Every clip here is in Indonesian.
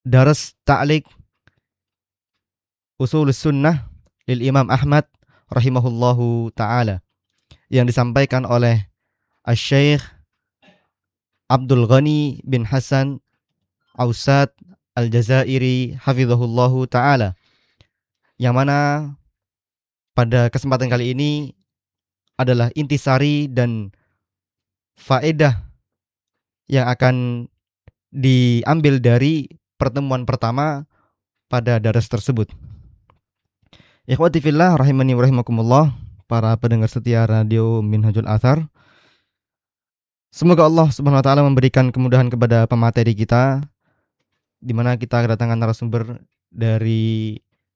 Daras Ta'liq Ushulus Sunnah lil Imam Ahmad rahimahullahu taala yang disampaikan oleh Asy-Syaikh Abdul Ghani bin Hasan Ausad Al-Jazairi hafizahullahu taala, yang mana pada kesempatan kali ini adalah intisari dan faedah yang akan diambil dari pertemuan pertama pada daras tersebut. Ikhwati fillah rahimani wa rahimakumullah, para pendengar setia radio Minhajul Athar. Semoga Allah Subhanahu wa taala memberikan kemudahan kepada pemateri kita, di mana kita kedatangan narasumber dari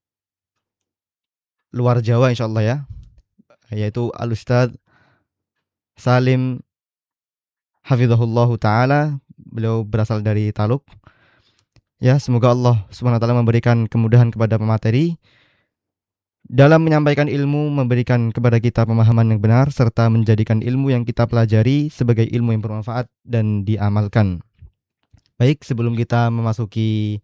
luar Jawa insyaallah ya, yaitu Al-Ustaz Salim hafizahullahu taala. Beliau berasal dari Taluk. Ya, semoga Allah Subhanahu wa taala memberikan kemudahan kepada pemateri dalam menyampaikan ilmu, memberikan kepada kita pemahaman yang benar, serta menjadikan ilmu yang kita pelajari sebagai ilmu yang bermanfaat dan diamalkan. Baik, sebelum kita memasuki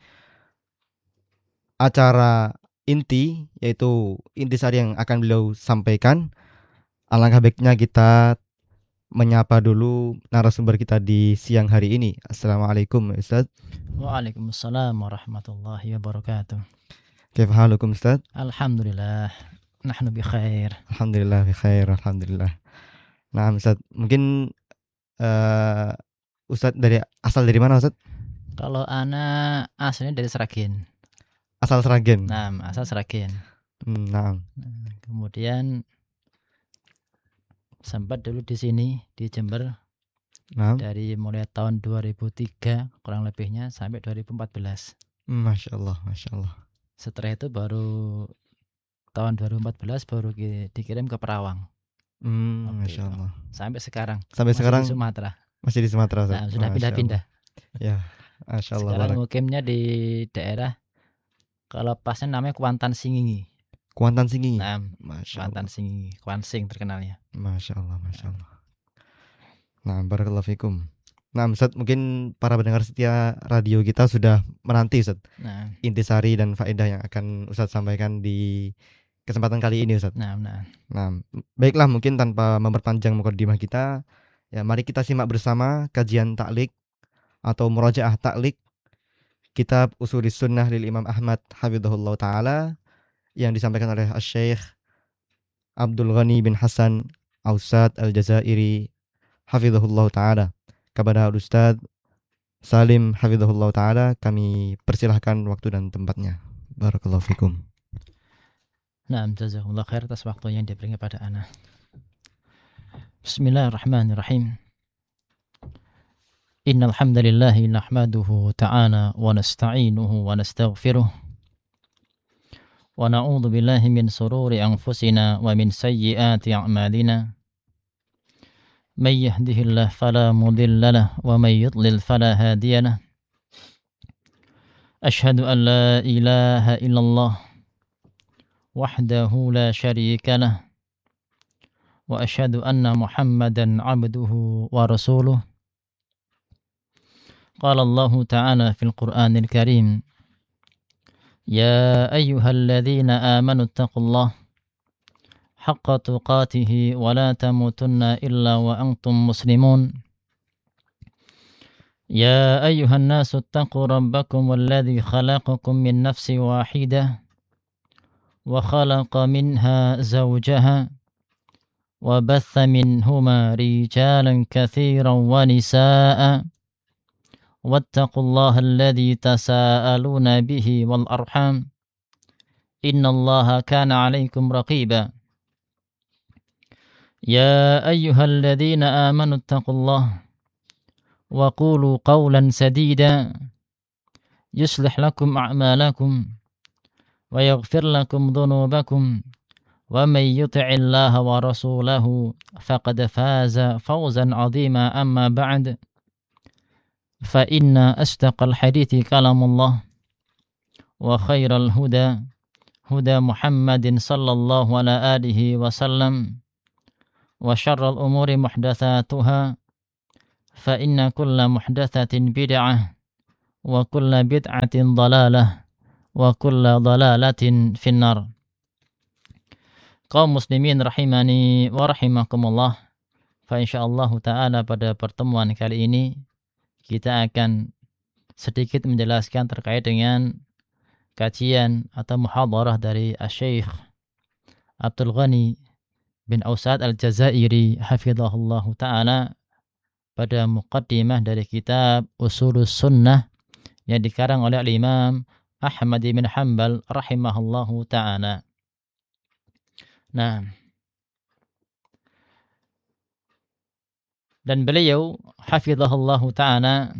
acara inti, yaitu intisari yang akan beliau sampaikan, alangkah baiknya kita menyapa dulu narasumber kita di siang hari ini. Assalamualaikum Ustaz. Waalaikumsalam warahmatullahi wabarakatuh. Kaifa halukum Ustaz? Alhamdulillah, nahnu bi khair. Alhamdulillah bi khair, alhamdulillah. Nah, Ustaz, mungkin Ustaz asal dari mana Ustaz? Kalau ana aslinya dari Seragen. Asal Seragen. Nah, asal Seragen. Nah. Kemudian sempat dulu di sini di Jember. Nah. Dari mulai tahun 2003 kurang lebihnya sampai 2014. Masya Allah, Masya Allah. Setelah itu baru tahun 2014 baru dikirim ke Perawang. Masya Allah. Sampai sekarang. Sampai sekarang di Sumatera. Masih di Sumatera. Nah, sudah pindah-pindah. Ya, Masya Allah. Sekarang mukimnya di daerah, kalau pasnya namanya Kuantan Singingi. Kuantan Singingi. Nah, Kuantan Singingi, Kuansing terkenalnya. Masya Allah, Masya Allah. Nah, barakallahu fikum. Nah, Ustaz, mungkin para pendengar setia radio kita sudah menanti Ustaz, intisari dan faedah yang akan Ustaz sampaikan di kesempatan kali ini Ustaz. Nah, baiklah, mungkin tanpa memperpanjang mukadimah kita, ya mari kita simak bersama kajian ta'liq atau murajaah ta'liq kitab Ushulus Sunnah lil Imam Ahmad hafizahullah taala yang disampaikan oleh Asy-Syaikh Abdul Ghani bin Hasan Ausad Al-Jazairi hafizahullah taala. Kepada Ustaz Salim hafizahullah taala kami persilahkan waktu dan tempatnya. Barakallahu fikum. Nah, jazakumullah khair atas waktu yang diberikan kepada ana. Bismillahirrahmanirrahim. Innal hamdalillah nahmaduhu ta'ala wa nasta'inuhu wa nastaghfiruh. Wa na'udzu billahi min shururi anfusina wa min sayyiati a'malina. من يهده الله فلا مضل له ومن يضلل فلا هادي له أشهد أن لا إله إلا الله وحده لا شريك له وأشهد أن محمدا عبده ورسوله قال الله تعالى في القرآن الكريم يا أيها الذين آمنوا اتقوا الله حق تقاته ولا تموتن إلا وأنتم مسلمون يا أيها الناس اتقوا ربكم الذي خلقكم من نفس واحدة وخلق منها زوجها وبث منهما رجالا كثيرا ونساء واتقوا الله الذي تساءلون به والأرحام إن الله كان عليكم رقيبا يا أيها الذين آمنوا اتقوا الله وقولوا قولا سديدا يصلح لكم أعمالكم ويغفر لكم ذنوبكم ومن يطع الله ورسوله فقد فاز فوزا عظيما أما بعد فإن أصدق الحديث كلام الله وخير الهدى هدى محمد صلى الله على آله وسلم وشر الأمور محدثاتها فإن كل محدثة بدعة wa kulla bid'atin dhalalah wa kulla dhalalatin finnar. Kaum muslimin rahimani wa rahimakumullah. Fa insyaallah ta'ala pada pertemuan kali ini kita akan sedikit menjelaskan terkait dengan kajian atau muhadarah dari Asy-Syaikh Abdul Ghani bin Ausad Al-Jazairi hafizahullahu ta'ala pada muqaddimah dari kitab Ushulus Sunnah yang dikarang oleh Imam Ahmad bin Hanbal rahimahullahu ta'ala. Nah, dan beliau hafizahullahu ta'ala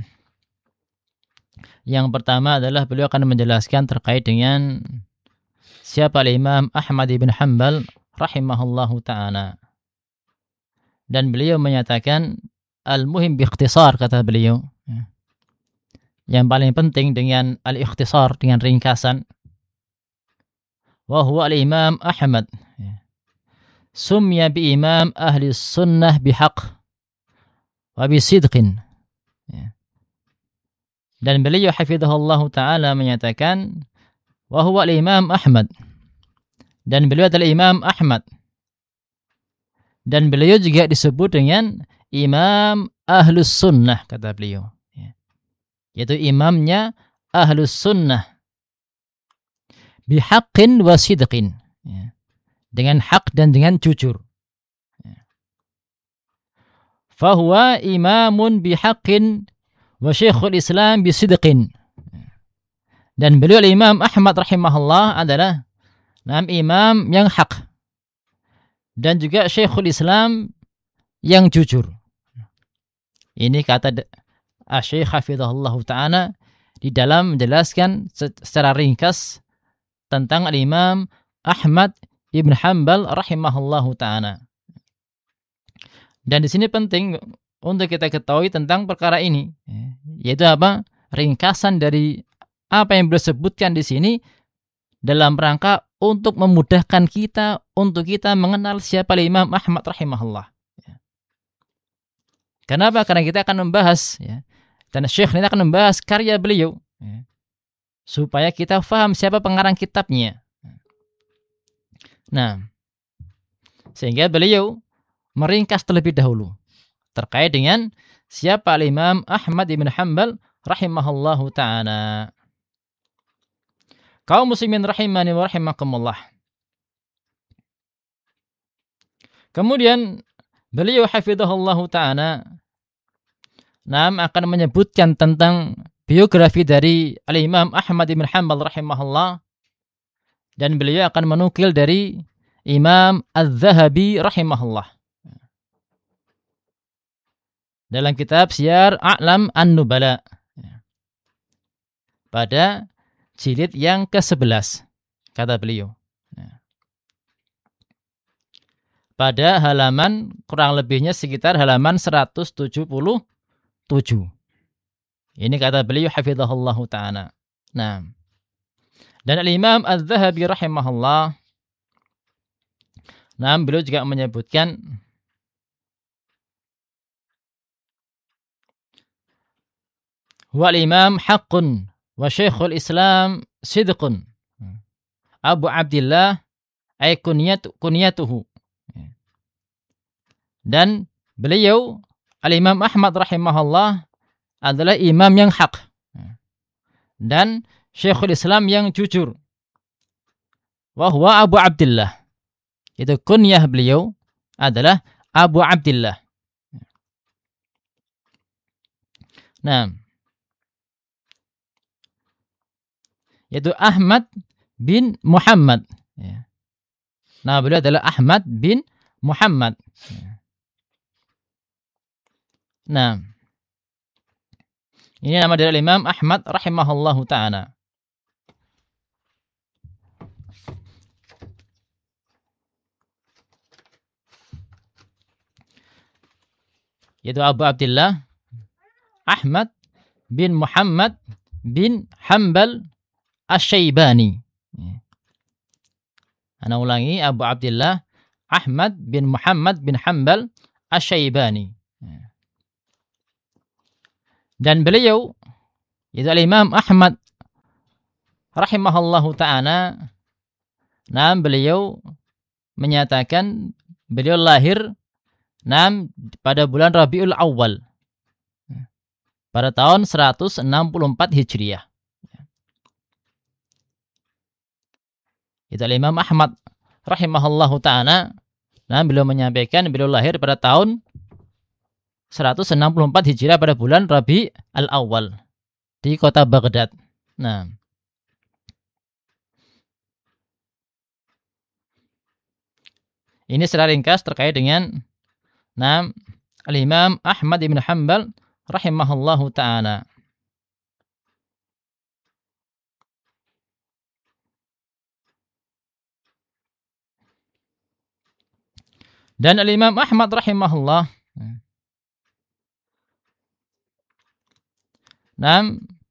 yang pertama adalah beliau akan menjelaskan terkait dengan siapa Imam Ahmad bin Hanbal rahimahullahu ta'ala. Dan beliau menyatakan al-muhim bi-ikhtisar, kata beliau. Yang paling penting dengan al-ikhtisar, dengan ringkasan. Wa huwa al-Imam Ahmad. Sumya bi imam ahli sunnah bihaq wa bisidqin. Dan beliau hafizahullahu ta'ala menyatakan wa huwa al-Imam Ahmad. Dan beliau adalah Imam Ahmad. Dan beliau juga disebut dengan Imam Ahlus Sunnah, kata beliau. Yaitu imamnya Ahlus Sunnah. Bihaqqin wa sidqin. Dengan hak dan dengan jujur. Fahuwa imamun bihaqqin wa syekhul Islam bisidqin. Dan beliau Imam Ahmad rahimahullah adalah imam yang hak. Dan juga syekhul Islam yang jujur. Ini kata Asy-Syaikh hafizahullah ta'ala di dalam menjelaskan secara ringkas tentang Imam Ahmad Ibn Hanbal rahimahullahu ta'ala. Dan di sini penting untuk kita ketahui tentang perkara ini, yaitu apa? Ringkasan dari apa yang beliau sebutkan di sini dalam rangka untuk memudahkan kita untuk kita mengenal siapa Imam Ahmad rahimahullah. Kenapa? Karena kita akan membahas, dan Syekh ini akan membahas karya beliau, supaya kita faham siapa pengarang kitabnya. Nah, sehingga beliau meringkas terlebih dahulu terkait dengan siapa Imam Ahmad bin Hanbal rahimahullahu ta'ala. Kaum muslimin rahimani wa rahimakumullah. Kemudian beliau hafizahullahu ta'ala akan menyebutkan tentang biografi dari Al-Imam Ahmad bin Hanbal rahimahullah. Dan beliau akan menukil dari Imam Az-Zahabi rahimahullah dalam kitab Siyar A'lam An-Nubala pada jilid yang ke-11, kata beliau. Pada halaman kurang lebihnya sekitar halaman 177. Ini kata beliau hafizahullahu ta'ala. Nah, dan Al-Imam Az-Zahabi rahimahullah, beliau juga menyebutkan wal imam haqqun wa syekhul Islam sidqun Abu Abdillah ay kunyatuhu. Dan beliau Al-Imam Ahmad rahimahullah adalah imam yang hak dan syekhul Islam yang jujur. Wa huwa Abu Abdillah. Itu kunyah beliau adalah Abu Abdillah. Nah, yaitu Ahmad bin Muhammad. Nah, beliau adalah Ahmad bin Muhammad. Nah, ini nama dari Imam Ahmad rahimahullahu ta'ala. Yaitu Abu Abdillah Ahmad bin Muhammad bin Hanbal Asy-Syaibani. Ana ulangi, Abu Abdillah Ahmad bin Muhammad bin Hanbal Asy-Syaibani. Dan beliau Itu Imam Ahmad rahimahullahu ta'ala. Nah, beliau menyatakan beliau lahir pada bulan Rabiul Awal pada tahun 164 Hijriah. Itu Imam Ahmad rahimahullahu ta'ala. Nah, beliau menyampaikan beliau lahir pada tahun 164 Hijriah pada bulan Rabi al-Awwal di kota Baghdad. Nah, ini secara ringkas terkait dengan Al-Imam Ahmad ibn Hanbal rahimahullahu ta'ala. Dan Al-Imam Ahmad rahimahullah